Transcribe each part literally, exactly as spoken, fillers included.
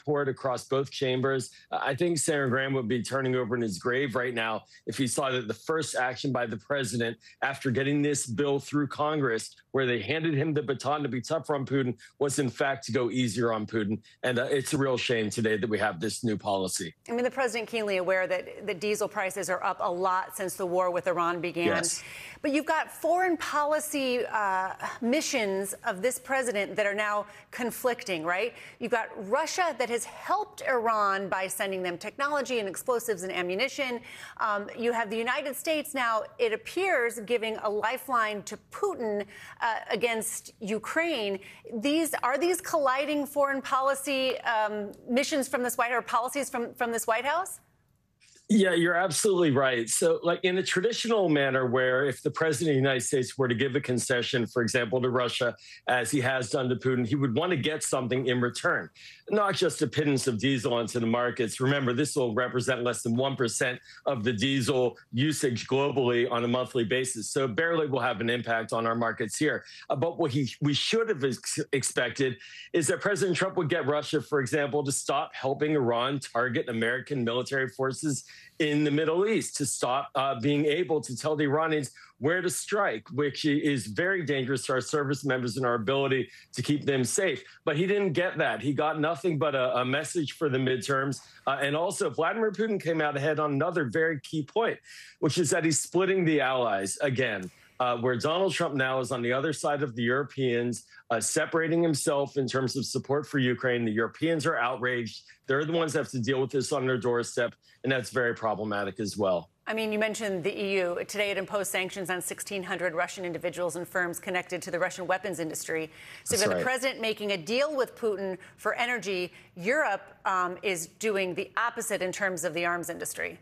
support across both chambers. I think Senator Graham would be turning over in his grave right now if he saw that the first action by the president after getting this bill through Congress, where they handed him the baton to be tougher on Putin, was in fact to go easier on Putin. And uh, it's a real shame today that we have this new policy. I mean, the president keenly aware that the diesel prices are up a lot since the war with Iran began. Yes. But you've got foreign policy uh, missions of this president that are now conflicting, right? You've got Russia that has helped Iran by sending them technology and explosives and ammunition. Um, you have the United States now, it appears, giving a lifeline to Putin uh, against Ukraine. These are these colliding foreign policy um, missions from this White House, or policies from, from this White House? Yeah, you're absolutely right. So, like in a traditional manner, where if the president of the United States were to give a concession, for example, to Russia, as he has done to Putin, he would want to get something in return, not just a pittance of diesel onto the markets. Remember, this will represent less than one percent of the diesel usage globally on a monthly basis. So barely will have an impact on our markets here. Uh, but what he, we should have ex expected is that President Trump would get Russia, for example, to stop helping Iran target American military forces in the Middle East, to stop uh, being able to tell the Iranians where to strike, which is very dangerous to our service members and our ability to keep them safe. But he didn't get that. He got nothing but a, a message for the midterms. Uh, and also, Vladimir Putin came out ahead on another very key point, which is that he's splitting the allies again. Uh, where Donald Trump now is on the other side of the Europeans, uh, separating himself in terms of support for Ukraine. The Europeans are outraged. They're the ones that have to deal with this on their doorstep, and that's very problematic as well. I mean, you mentioned the E U. Today, it imposed sanctions on sixteen hundred Russian individuals and firms connected to the Russian weapons industry. So you've got the president making a deal with Putin for energy. Europe um, is doing the opposite in terms of the arms industry.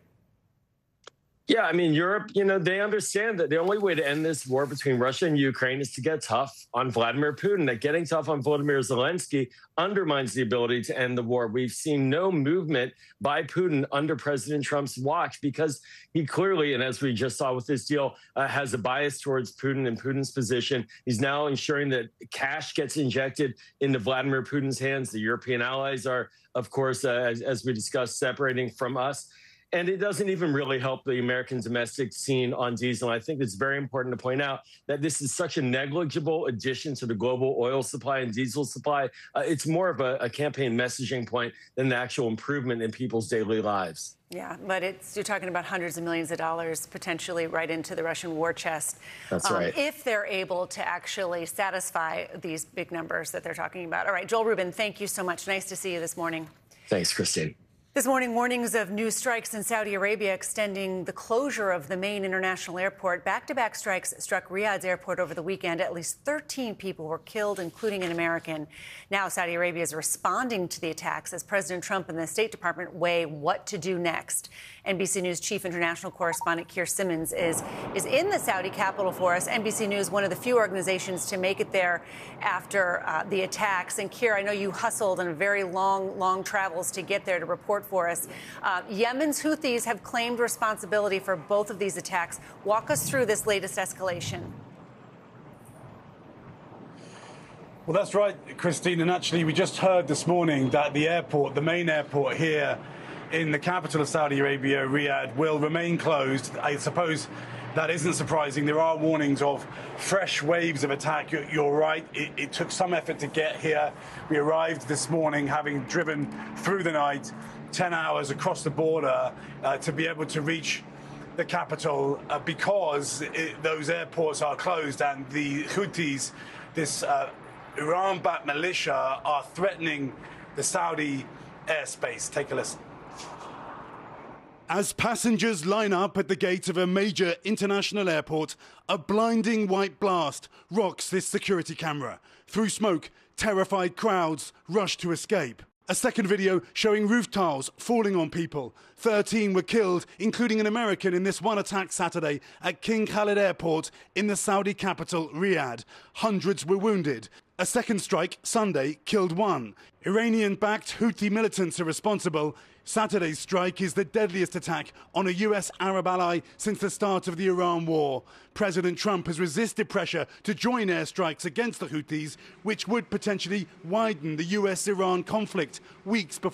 Yeah, I mean, Europe, you know, they understand that the only way to end this war between Russia and Ukraine is to get tough on Vladimir Putin, that getting tough on Volodymyr Zelensky undermines the ability to end the war. We've seen no movement by Putin under President Trump's watch because he clearly, and as we just saw with this deal, uh, has a bias towards Putin and Putin's position. He's now ensuring that cash gets injected into Vladimir Putin's hands. The European allies are, of course, uh, as, as we discussed, separating from us. And it doesn't even really help the American domestic scene on diesel. I think it's very important to point out that this is such a negligible addition to the global oil supply and diesel supply. Uh, it's more of a, a campaign messaging point than the actual improvement in people's daily lives. Yeah, but it's, you're talking about hundreds of millions of dollars potentially right into the Russian war chest. That's um, right. If they're able to actually satisfy these big numbers that they're talking about. All right, Joel Rubin, thank you so much. Nice to see you this morning. Thanks, Christine. This morning, warnings of new strikes in Saudi Arabia extending the closure of the main international airport. Back-to-back strikes struck Riyadh's airport over the weekend. At least thirteen people were killed, including an American. Now Saudi Arabia is responding to the attacks as President Trump and the State Department weigh what to do next. N B C News chief international correspondent Keir Simmons is, is in the Saudi capital for us. N B C News, one of the few organizations to make it there after uh, the attacks. And Keir, I know you hustled on very long, long travels to get there to report for us. Uh, Yemen's Houthis have claimed responsibility for both of these attacks. Walk us through this latest escalation. Well, that's right, Christine. And actually, we just heard this morning that the airport, the main airport here in the capital of Saudi Arabia, Riyadh, will remain closed. I suppose that isn't surprising. There are warnings of fresh waves of attack. You're, you're right. It, it took some effort to get here. We arrived this morning, having driven through the night, ten hours across the border uh, to be able to reach the capital uh, because it, those airports are closed and the Houthis, this uh, Iran-backed militia, are threatening the Saudi airspace. Take a listen. As passengers line up at the gate of a major international airport, a blinding white blast rocks this security camera. Through smoke, terrified crowds rush to escape. A second video showing roof tiles falling on people. thirteen were killed, including an American in this one attack Saturday at King Khalid Airport in the Saudi capital, Riyadh. Hundreds were wounded. A second strike Sunday killed one. Iranian-backed Houthi militants are responsible. Saturday's strike is the deadliest attack on a U S Arab ally since the start of the Iran war. President Trump has resisted pressure to join airstrikes against the Houthis, which would potentially widen the U S Iran conflict weeks before